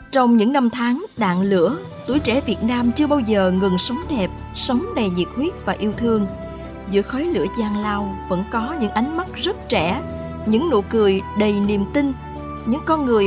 Trong những năm tháng đạn lửa, tuổi trẻ Việt Nam chưa bao giờ ngừng sống đẹp, sống đầy nhiệt huyết và yêu thương. Giữa khói lửa gian lao vẫn có những ánh mắt rất trẻ, những nụ cười đầy niềm tin, những con người